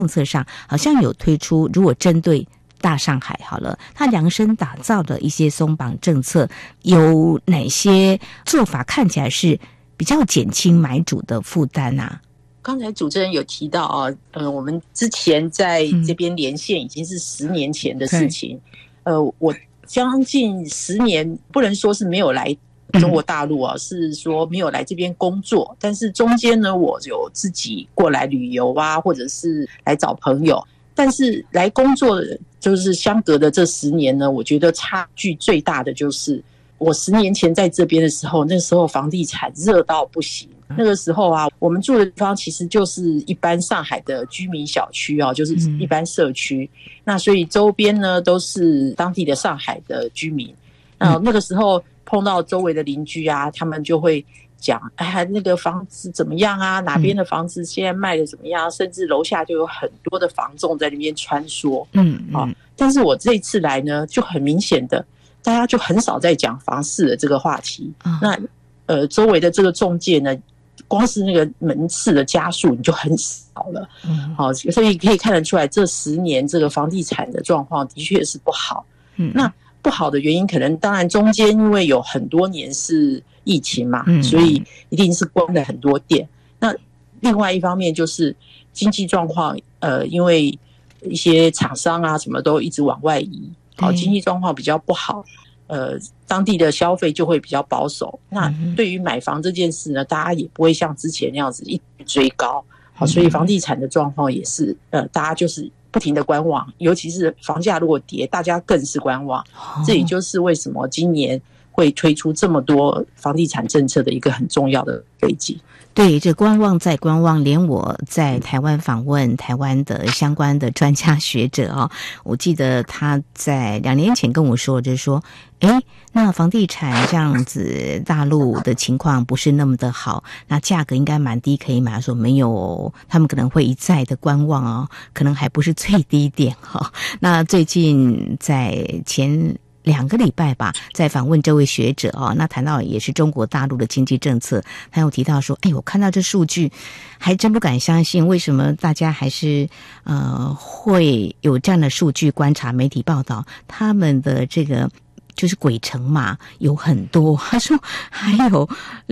政策上好像有推出，如果针对大上海好了，它量身打造的一些松绑政策，有哪些做法看起来是比较减轻买主的负担啊？ 刚才主持人有提到啊，我们之前在这边连线已经是10年前的事情。我将近10年，不能说是没有来中国大陆啊，是说没有来这边工作。但是中间呢，我有自己过来旅游啊，或者是来找朋友。但是来工作就是相隔的这10年呢，我觉得差距最大的就是我10年前在这边的时候，那时候房地产热到不行。那个时候啊，我们住的地方其实就是一般上海的居民小区啊，就是一般社区。那所以周边呢都是当地的上海的居民。那个时候碰到周围的邻居啊，他们就会讲，哎，那个房子怎么样啊？哪边的房子现在卖的怎么样？甚至楼下就有很多的房仲在那边穿梭。但是我这一次来呢，就很明显的，大家就很少在讲房市的这个话题。那周围的这个仲介呢，光是那个门市的家数你就很少了。所以可以看得出来，这10年这个房地产的状况的确是不好。那不好的原因可能当然中间因为有很多年是疫情嘛，所以一定是关了很多店。那另外一方面就是经济状况，因为一些厂商啊什么都一直往外移，经济状况比较不好。当地的消费就会比较保守。那对于买房这件事呢，大家也不会像之前那样子一直追高。所以房地产的状况也是，大家就是不停的观望，尤其是房价如果跌，大家更是观望。这也就是为什么今年会推出这么多房地产政策的一个很重要的背景。 对，这观望再观望，连我在台湾访问台湾的相关的专家学者我记得他在2年前跟我说，就是说，那房地产这样子大陆的情况不是那么的好，那价格应该蛮低可以买，说没有，他们可能会一再的观望可能还不是最低点那最近在前2个礼拜吧，在访问这位学者那谈到也是中国大陆的经济政策，他有提到说，我看到这数据还真不敢相信，为什么大家还是会有这样的数据观察？媒体报道他们的这个就是鬼城嘛，有很多，他说还有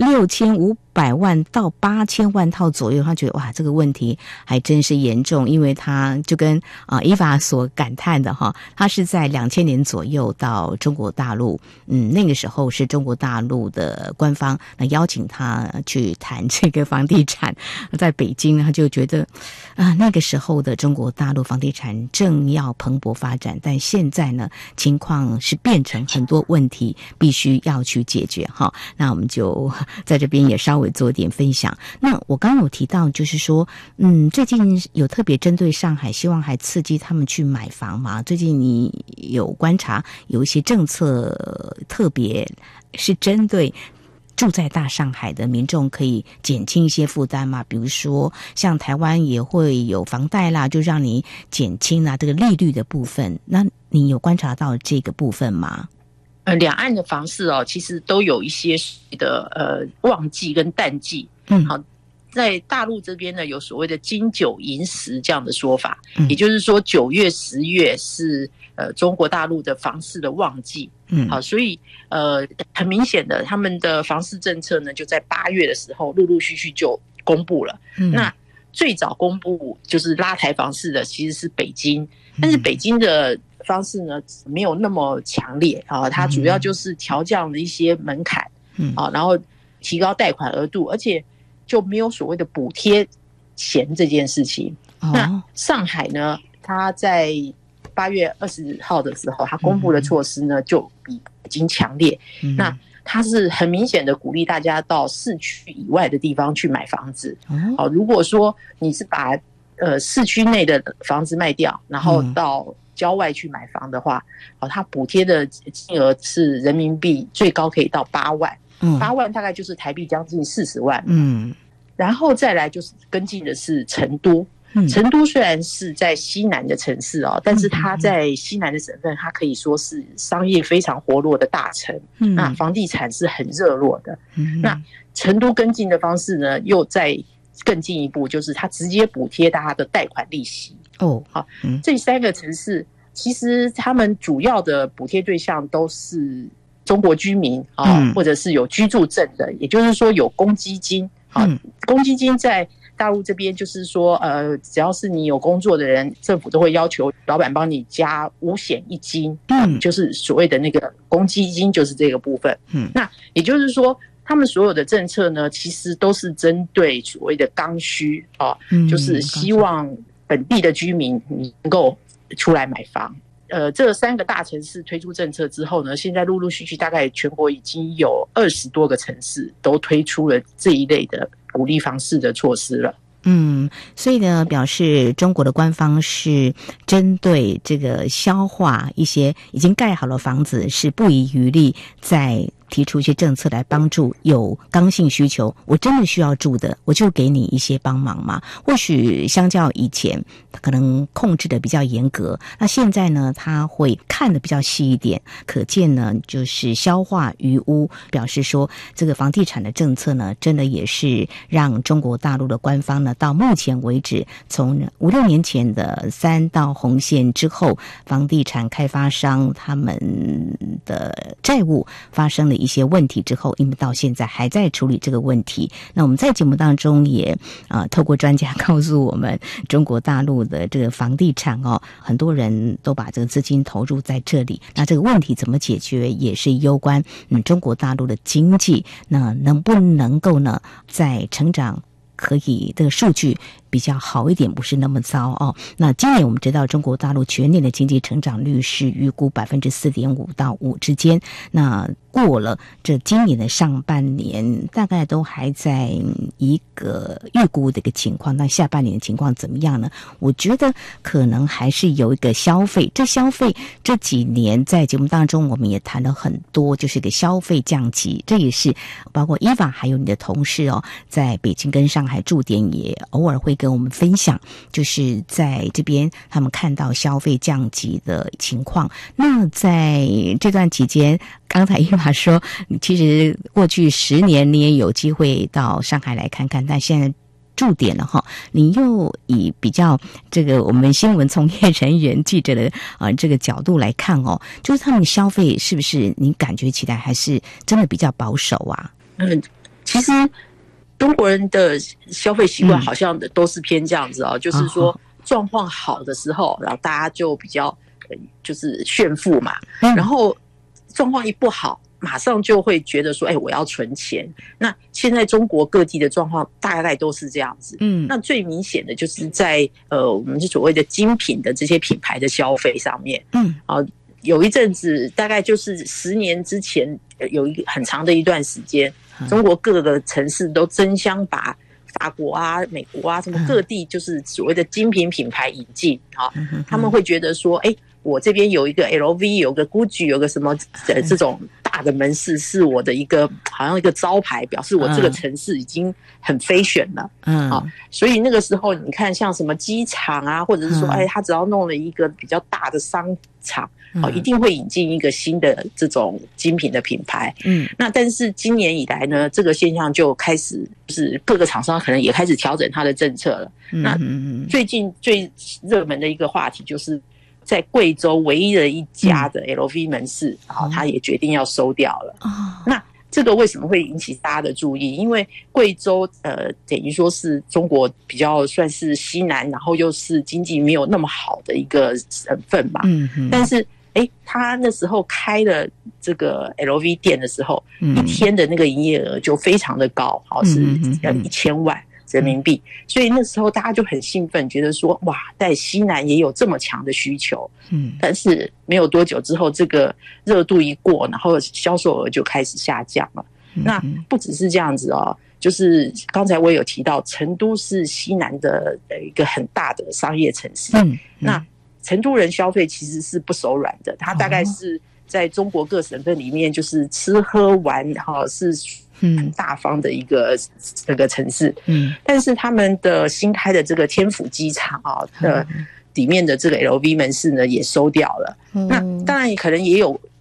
6500万到8000万套左右，他觉得哇，这个问题还真是严重，因为他就跟Eva 所感叹的他是在2000年左右到中国大陆，那个时候是中国大陆的官方邀请他去谈这个房地产，在北京他就觉得那个时候的中国大陆房地产正要蓬勃发展，但现在呢情况是变成很多问题必须要去解决那我们就在这边也稍微做点分享。那我刚刚有提到就是说最近有特别针对上海，希望还刺激他们去买房吗？最近你有观察有一些政策特别是针对住在大上海的民众可以减轻一些负担吗？比如说像台湾也会有房贷啦，就让你减轻这个利率的部分，那你有观察到这个部分吗？ 两岸的房市其实都有一些的旺季跟淡季。好，在大陆这边呢，有所谓的金九银十这样的说法，也就是说9月、10月是中国大陆的房市的旺季。好，所以很明显的，他们的房市政策呢，就在8月的时候陆陆续续就公布了。那最早公布就是拉抬房市的其实是北京，但是北京的方式呢没有那么强烈它主要就是调降了一些门槛然后提高贷款额度，而且就没有所谓的补贴钱这件事情。那上海呢，它在8月20号的时候，它公布的措施呢就比北京强烈。那它是很明显的鼓励大家到市区以外的地方去买房子。如果说你是把市区内的房子卖掉，然后到郊外去买房的话，它补贴的金额是人民币最高可以到8万，8万大概就是台币将近40万。然后再来就是跟进的是成都。成都虽然是在西南的城市但是它在西南的省份，它可以说是商业非常活络的大城。那房地产是很热络的。那成都跟进的方式呢，又在更进一步，就是它直接补贴大家的贷款利息。好，这3个城市其实他们主要的补贴对象都是中国居民或者是有居住证的，也就是说有公积金。公积金在大陆这边就是说，只要是你有工作的人，政府都会要求老板帮你加5险1金，就是所谓的那个公积金，就是这个部分。那也就是说，他们所有的政策呢，其实都是针对所谓的刚需就是希望本地的居民能够出来买房。这3个大城市推出政策之后呢，现在陆陆续续大概全国已经有20多个城市都推出了这一类的鼓励房市的措施了。 所以呢，表示中国的官方是针对这个消化一些已经盖好了房子，是不遗余力在提出一些政策来帮助有刚性需求，我真的需要住的，我就给你一些帮忙嘛。或许相较以前，他可能控制的比较严格，那现在呢，他会看得比较细一点。可见呢，就是消化余污，表示说这个房地产的政策呢，真的也是让中国大陆的官方呢，到目前为止，从5、6年前的3道红线之后，房地产开发商他们的债务发生了一些问题之后，因为到现在还在处理这个问题。那我们在节目当中也透过专家告诉我们，中国大陆的这个房地产很多人都把这个资金投入在这里，那这个问题怎么解决，也是攸关中国大陆的经济，那能不能够呢在成长可以这个数据比较好一点，不是那么糟那今年我们知道中国大陆全年的经济成长率是预估 4.5% 到5%之间，那过了这今年的上半年大概都还在一个预估的一个情况，那下半年的情况怎么样呢？我觉得可能还是有一个消费，这消费这几年在节目当中我们也谈了很多，就是一个消费降级，这也是包括伊娃还有你的同事在北京跟上海驻点也偶尔会跟我们分享，就是在这边他们看到消费降级的情况。那在这段期间，刚才伊娃说其实过去10年你也有机会到上海来看看，但现在驻点了你又以比较这个我们新闻从业人员记者的这个角度来看就是他们消费是不是你感觉起来还是真的比较保守啊？ 其实中国人的消费习惯好像都是偏这样子就是说状况好的时候，然后大家就比较就是炫富嘛，然后状况一不好，马上就会觉得说，我要存钱。那现在中国各地的状况大概都是这样子。那最明显的就是在我们所谓的精品的这些品牌的消费上面。有一阵子大概就是10年之前，有一个很长的一段时间，中国各个城市都争相把法国啊、美国啊什么各地就是所谓的精品品牌引进他们会觉得说，我这边有一个 LV， 有个 Gucci， 有个什么这种大的门市是我的一个好像一个招牌，表示我这个城市已经很fashion了。所以那个时候你看像什么机场啊，或者是说他只要弄了一个比较大的商场一定会引进一个新的这种精品的品牌。那但是今年以来呢，这个现象就开始就是各个厂商可能也开始调整它的政策了。那最近最热门的一个话题就是在贵州唯一的一家的 LV 门市他也决定要收掉了。那这个为什么会引起大家的注意？因为贵州等于说是中国比较算是西南，然后又是经济没有那么好的一个省份吧。但是他那时候开了这个 LV 店的时候，一天的那个营业额就非常的高，是1000万人民币。所以那时候大家就很兴奋，觉得说哇，在西南也有这么强的需求。但是没有多久之后，这个热度一过，然后销售额就开始下降了。那不只是这样子就是刚才我有提到，成都是西南的一个很大的商业城市。那成都人消费其实是不手软的，他大概是在中国各省份里面就是吃喝玩是很大方的一个这个城市。但是他们的新开的这个天府机场的里面的这个 LV 门市呢也收掉了。那当然可能也有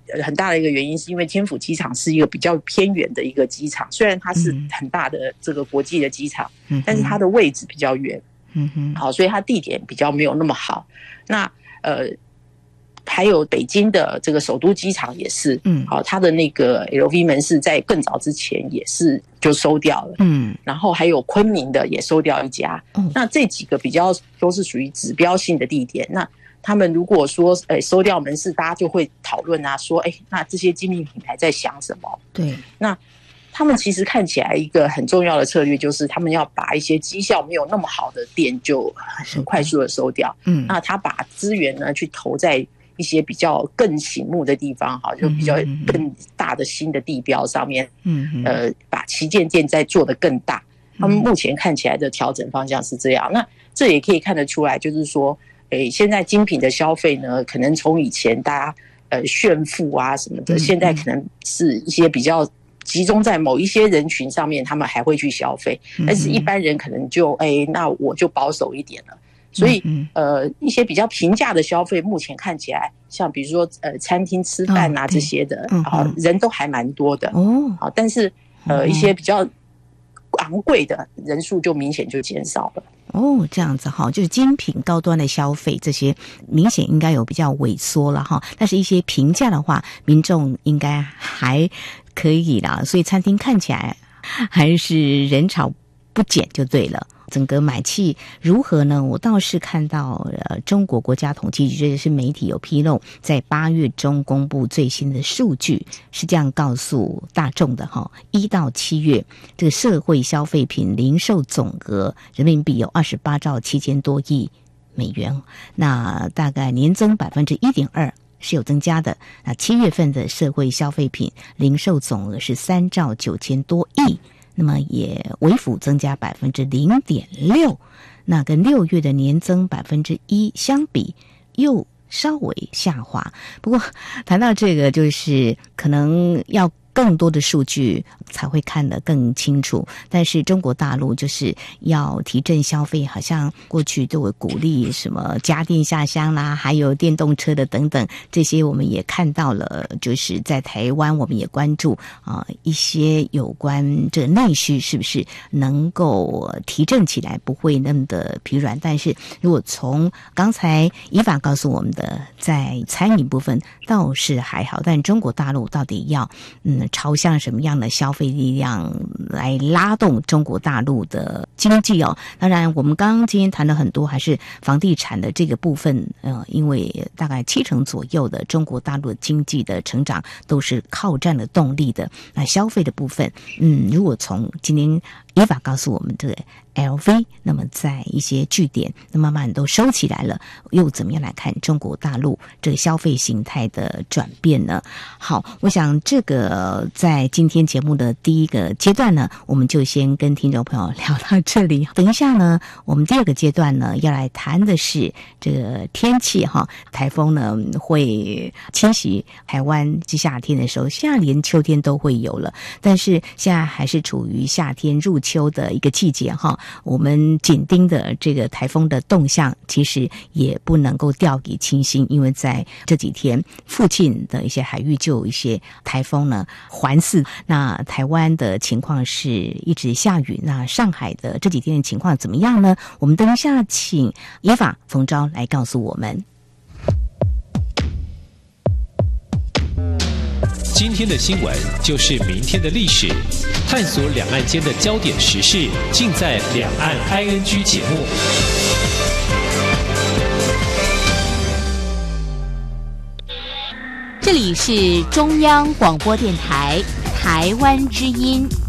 很大的一个原因是因为天府机场是一个比较偏远的一个机场，虽然它是很大的这个国际的机场，但是它的位置比较远，好，所以它地点比较没有那么好。那还有北京的这个首都机场也是，好，它的那个 LV 门市在更早之前也是就收掉了，然后还有昆明的也收掉一家，那这几个比较都是属于指标性的地点。那他们如果说收掉门市，大家就会讨论啊，说那这些精品品牌在想什么？ 对， 那他们其实看起来一个很重要的策略就是他们要把一些绩效没有那么好的店就很快速的收掉，那他把资源呢去投在一些比较更醒目的地方，就比较更大的新的地标上面，把旗舰店再做得更大。他们目前看起来的调整方向是这样，那这也可以看得出来，就是说，现在精品的消费呢，可能从以前大家炫富啊什么的，现在可能是一些比较集中在某一些人群上面，他们还会去消费，但是一般人可能就那我就保守一点了。所以一些比较平价的消费，目前看起来像比如说餐厅吃饭啊这些的，人都还蛮多的哦。但是一些比较昂贵的人数就明显就减少了。 哦，这样子哈，就是精品高端的消费这些明显应该有比较萎缩了哈，但是一些平价的话，民众应该还可以啦，所以餐厅看起来还是人潮不减就对了。整个买气如何呢？我倒是看到中国国家统计局，这是媒体有披露，在8月中公布最新的数据，是这样告诉大众的哈：1到7月，这个社会消费品零售总额人民币有28兆7000多亿美元，那大概年增1.2%。是有增加的。那7月份的社会消费品零售总额是3兆9000多亿，那么也微幅增加0.6%，那跟6月的年增1%相比，又稍微下滑。不过谈到这个，就是可能要更多的数据才会看得更清楚，但是中国大陆就是要提振消费，好像过去都会鼓励什么家电下乡啦，还有电动车的等等，这些我们也看到了，就是在台湾我们也关注一些有关这内需是不是能够提振起来，不会那么的疲软。但是如果从刚才依法告诉我们的，在餐饮部分倒是还好，但中国大陆到底要朝向什么样的消费力量来拉动中国大陆的经济哦？当然，我们刚刚今天谈了很多，还是房地产的这个部分，因为大概70%左右的中国大陆的经济的成长都是靠这样的动力的。那消费的部分，如果从今天依法告诉我们这个 LV， 那么在一些据点，那慢慢都收起来了，又怎么样来看中国大陆这个消费形态的转变呢？好，我想这个在今天节目的第一个阶段呢，我们就先跟听众朋友聊到这里。等一下呢，我们第二个阶段呢，要来谈的是这个天气哈，台风呢会侵袭台湾，夏天的时候，现在连秋天都会有了，但是现在还是处于夏天入秋的一个季节哈。我们紧盯的这个台风的动向，其实也不能够掉以轻心，因为在这几天附近的一些海域就有一些台风呢环伺。那台湾的情况是一直下雨，那上海的这几天的情况怎么样呢？我们等一下请依法冯昭来告诉我们。 今天的新闻就是明天的历史，探索两岸间的焦点时事，尽在《两岸 ING》节目。 这里是中央广播电台台湾之音。